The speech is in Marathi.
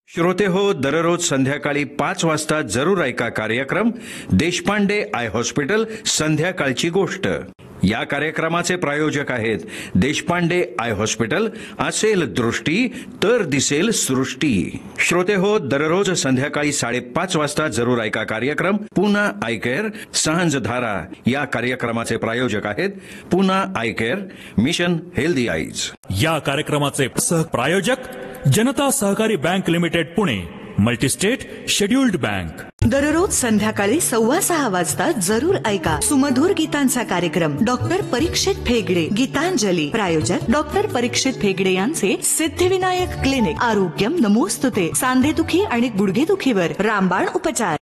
श्रोते हो, दररोज संध्याकाळी 5 वाजता जरूर ऐका कार्यक्रम देशपांडे आय हॉस्पिटल संध्याकाळची गोष्ट। या कार्यक्रमाचे प्रायोजक आहेत देशपांडे आय हॉस्पिटल। असेल दृष्टी तर दिसेल सृष्टी। श्रोते हो, दररोज संध्याकाळी 5:30 वाजता जरूर ऐका कार्यक्रम पुना आय केअर सांझ धारा। या कार्यक्रमाचे प्रायोजक आहेत Poona I care, mission healthy eyes. या कार्यक्रमाचे सहप्रायोजक जनता सहकारी bank limited Pune, multi-state scheduled bank. दररोज संध्याकाळी 6:15 वाजता जरूर ऐका सुमधुर गीतांचा कार्यक्रम डॉक्टर परीक्षित फेगडे गीतांजली। प्रायोजक डॉक्टर परीक्षित फेगडे यांचे सिद्धिविनायक क्लिनिक। आरोग्यम नमोस्तुते। सांधेदुखी आणि गुडघेदुखीवर रामबाण उपचार।